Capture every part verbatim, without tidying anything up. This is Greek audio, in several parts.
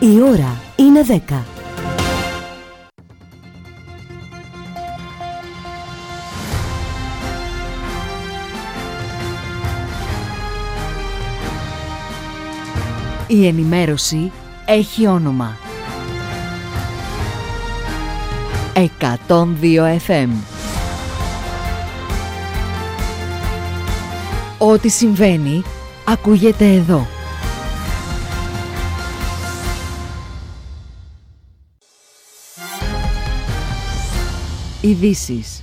Η ώρα είναι δέκα. Η ενημέρωση έχει όνομα. εκατόν δύο εφ εμ. Ό,τι συμβαίνει, ακούγεται εδώ. Ειδήσεις.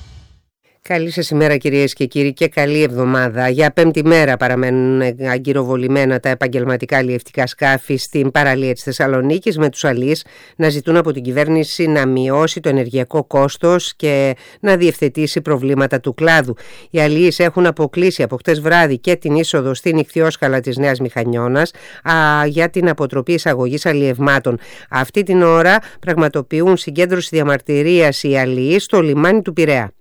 Καλή σας ημέρα κυρίες και κύριοι και καλή εβδομάδα. Για πέμπτη μέρα παραμένουν αγκυροβολημένα τα επαγγελματικά αλλιευτικά σκάφη στην παραλία της Θεσσαλονίκης, με τους αλλιείς να ζητούν από την κυβέρνηση να μειώσει το ενεργειακό κόστος και να διευθετήσει προβλήματα του κλάδου. Οι αλλιείς έχουν αποκλείσει από χτες βράδυ και την είσοδο στην Ιχθυόσκαλα της Νέας Μηχανιώνας α, για την αποτροπή εισαγωγής αλλιευμάτων. Αυτή την ώρα πραγματοποιούν συγκέντρωση διαμαρτυρίας οι αλλιείς στο λιμάνι του Πειραιά.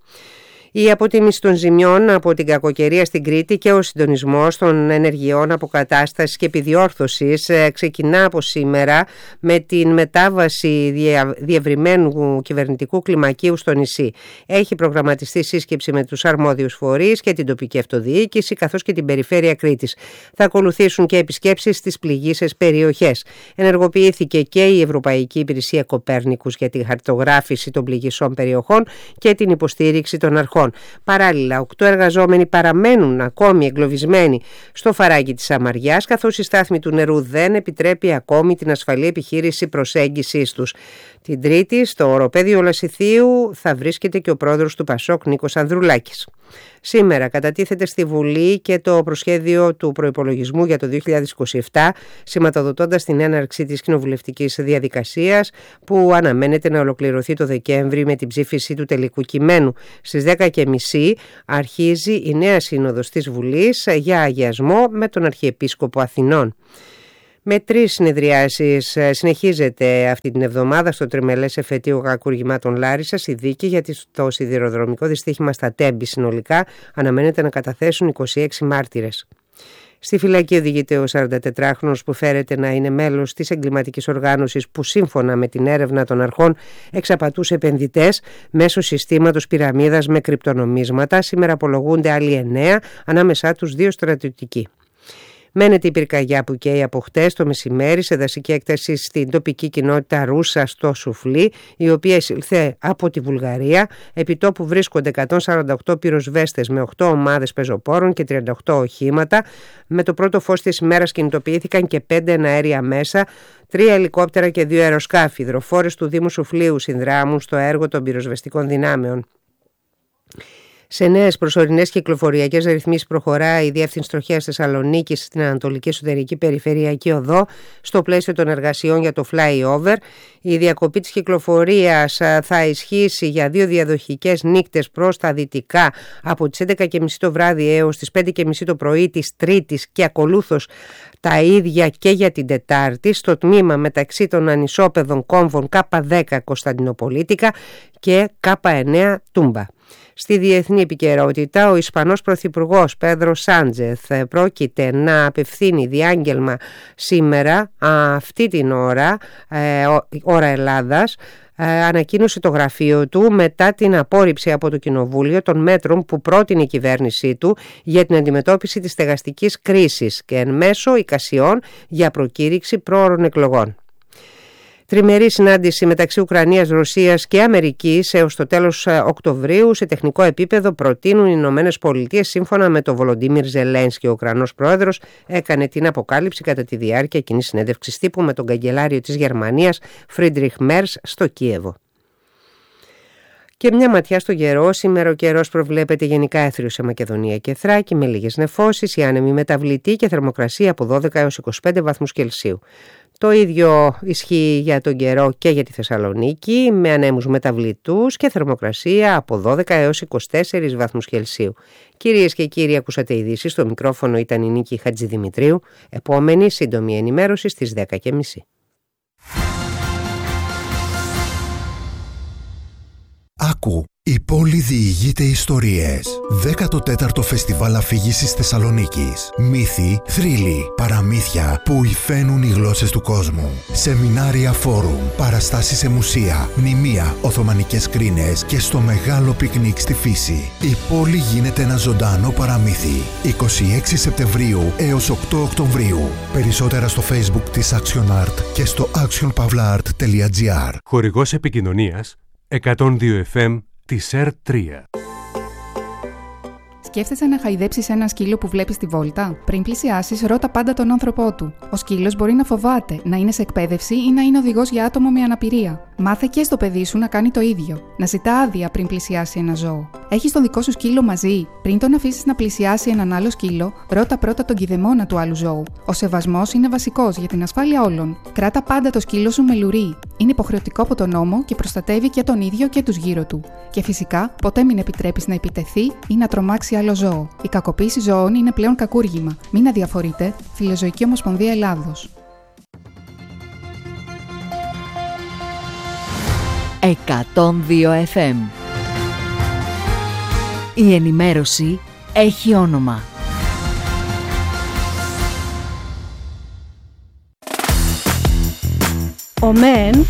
Η αποτίμηση των ζημιών από την κακοκαιρία στην Κρήτη και ο συντονισμός των ενεργειών αποκατάστασης και επιδιόρθωσης ξεκινά από σήμερα με την μετάβαση διευρυμένου κυβερνητικού κλιμακίου στο νησί. Έχει προγραμματιστεί σύσκεψη με τους αρμόδιους φορείς και την τοπική αυτοδιοίκηση καθώς και την περιφέρεια Κρήτης. Θα ακολουθήσουν και επισκέψεις στις πληγείσες περιοχές. Ενεργοποιήθηκε και η Ευρωπαϊκή Υπηρεσία Κοπέρνικους για τη χαρτογράφηση των πληγισών περιοχών και την υποστήριξη των αρχών. Παράλληλα, οκτώ εργαζόμενοι παραμένουν ακόμη εγκλωβισμένοι στο φαράγγι της Σαμαριάς, καθώς η στάθμη του νερού δεν επιτρέπει ακόμη την ασφαλή επιχείρηση προσέγγισης τους. Την Τρίτη, στο οροπέδιο Λασιθίου, θα βρίσκεται και ο πρόεδρος του Πασόκ, Νίκος Ανδρουλάκης. Σήμερα κατατίθεται στη Βουλή και το προσχέδιο του προϋπολογισμού για το δύο χιλιάδες είκοσι επτά, σηματοδοτώντας την έναρξη της κοινοβουλευτικής διαδικασίας που αναμένεται να ολοκληρωθεί το Δεκέμβρη με την ψήφιση του τελικού κειμένου. Στις δέκα και μισή αρχίζει η νέα σύνοδος της Βουλής για αγιασμό με τον Αρχιεπίσκοπο Αθηνών. Με τρεις συνεδριάσεις συνεχίζεται αυτή την εβδομάδα στο τριμελές εφετείο κακουργημάτων Λάρισσας η δίκη για το σιδηροδρομικό δυστύχημα στα Τέμπη. Συνολικά αναμένεται να καταθέσουν είκοσι έξι μάρτυρες. Στη φυλακή οδηγείται ο σαραντατετράχρονος που φέρεται να είναι μέλος της εγκληματικής οργάνωσης που σύμφωνα με την έρευνα των αρχών εξαπατούσε επενδυτές μέσω συστήματος πυραμίδας με κρυπτονομίσματα. Σήμερα απολογούνται άλλοι εννέα, ανάμεσά τους δύο στρατιωτικοί. Μένεται η πυρκαγιά που καίει από χτες το μεσημέρι σε δασική έκταση στην τοπική κοινότητα Ρούσα στο Σουφλί, η οποία εισήλθε από τη Βουλγαρία. Επί τόπου βρίσκονται εκατόν σαράντα οκτώ πυροσβέστες με οκτώ ομάδες πεζοπόρων και τριάντα οκτώ οχήματα. Με το πρώτο φως της ημέρας κινητοποιήθηκαν και πέντε εναέρια μέσα, τρία ελικόπτερα και δύο αεροσκάφη. Οι υδροφόρες του Δήμου Σουφλίου συνδράμουν στο έργο των πυροσβεστικών δυνάμεων. Σε νέες προσωρινές κυκλοφοριακές ρυθμίσεις προχωράει η Διεύθυνση Τροχέας Θεσσαλονίκης στην Ανατολική Εσωτερική Περιφερειακή Οδό στο πλαίσιο των εργασιών για το flyover. Η διακοπή της κυκλοφορίας θα ισχύσει για δύο διαδοχικές νύκτες προς τα δυτικά από τις έντεκα και μισή το βράδυ έως τις πέντε και μισή το πρωί της Τρίτης και ακολούθως τα ίδια και για την Τετάρτη στο τμήμα μεταξύ των ανισόπεδων κόμβων Κ δέκα Κωνσταντινοπολίτικα και Κ εννέα Τούμπα. Στη διεθνή επικαιρότητα, ο Ισπανός Πρωθυπουργός Πέδρο Σάντζεθ πρόκειται να απευθύνει διάγγελμα σήμερα, αυτή την ώρα, ε, ώρα Ελλάδας, ε, ανακοίνωσε το γραφείο του μετά την απόρριψη από το Κοινοβούλιο των μέτρων που πρότεινε η κυβέρνησή του για την αντιμετώπιση της στεγαστικής κρίσης και εν μέσω εικασιών για προκήρυξη πρόωρων εκλογών. Τριμερή συνάντηση μεταξύ Ουκρανίας, Ρωσίας και Αμερικής έως το τέλος Οκτωβρίου σε τεχνικό επίπεδο προτείνουν οι Ηνωμένες Πολιτείες. Σύμφωνα με τον Βολοντίμιρ Ζελένσκι, ο Ουκρανός πρόεδρος έκανε την αποκάλυψη κατά τη διάρκεια κοινής συνέντευξης τύπου με τον καγκελάριο της Γερμανίας Φρίντριχ Μέρς στο Κίεβο. Και μια ματιά στο καιρό. Σήμερα ο καιρός προβλέπεται γενικά έθριος σε Μακεδονία και Θράκη με λίγες νεφώσεις, η άνεμη μεταβλητή και θερμοκρασία από δώδεκα έως είκοσι πέντε βαθμούς Κελσίου. Το ίδιο ισχύει για τον καιρό και για τη Θεσσαλονίκη με ανέμους μεταβλητούς και θερμοκρασία από δώδεκα έως είκοσι τέσσερις βαθμούς Κελσίου. Κυρίες και κύριοι, ακούσατε ειδήσεις. Στο μικρόφωνο ήταν η Νίκη Χατζηδημητρίου. Επόμενη σύντομη ενημέρωση στις δέκα και μισή. Άκου, Η πόλη διηγείται ιστορίες. δέκατο τέταρτο Φεστιβάλ Αφήγησης Θεσσαλονίκης. Μύθοι, θρύλοι, παραμύθια που υφαίνουν οι γλώσσες του κόσμου. Σεμινάρια, φόρουμ, παραστάσεις σε μουσεία, μνημεία, οθωμανικές κρίνες και στο μεγάλο πικνίκ στη φύση. Η πόλη γίνεται ένα ζωντανό παραμύθι. είκοσι έξι Σεπτεμβρίου έως οκτώ Οκτωβρίου. Περισσότερα στο Facebook της Action Art και στο action pavla art τελεία gr. Χορηγός επικοινωνίας εκατόν δύο εφ εμ της ΕΡΤ τρία. Σκέφτεσαι να χαϊδέψεις ένα σκύλο που βλέπεις στη βόλτα? Πριν πλησιάσεις, ρώτα πάντα τον άνθρωπό του. Ο σκύλος μπορεί να φοβάται, να είναι σε εκπαίδευση ή να είναι οδηγός για άτομο με αναπηρία. Μάθε και στο παιδί σου να κάνει το ίδιο. Να ζητά άδεια πριν πλησιάσει ένα ζώο. Έχεις το δικό σου σκύλο μαζί? Πριν τον αφήσεις να πλησιάσει έναν άλλο σκύλο, ρώτα πρώτα τον κηδεμόνα του άλλου ζώου. Ο σεβασμός είναι βασικός για την ασφάλεια όλων. Κράτα πάντα το σκύλο σου με λουρί. Είναι υποχρεωτικό από τον νόμο και προστατεύει και τον ίδιο και τους γύρω του. Και φυσικά, ποτέ μην επιτρέπεις να επιτεθεί ή να τρομάξει άλλο ζώο. Η κακοποίηση ζώων είναι πλέον κακούργημα. Μην αδιαφορείτε. Φιλοζωική Ομοσπονδία Ελλάδος. εκατόν δύο εφ εμ. Η ενημέρωση έχει όνομα. Ο ΜΕΝ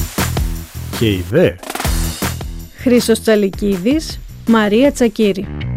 και η ΔΕ. Χρήστος Τσαλικίδης, Μαρία Τσακύρη.